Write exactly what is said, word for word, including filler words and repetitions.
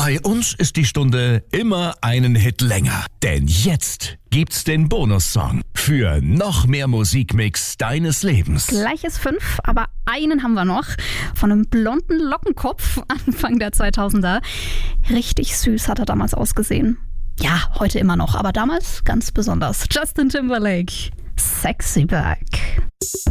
Bei uns ist die Stunde immer einen Hit länger. Denn jetzt gibt's den Bonussong für noch mehr Musikmix deines Lebens. Gleich ist fünf, aber einen haben wir noch. Von einem blonden Lockenkopf Anfang der zweitausender. Richtig süß hat er damals ausgesehen. Ja, heute immer noch, aber damals ganz besonders. Justin Timberlake, Sexy Back.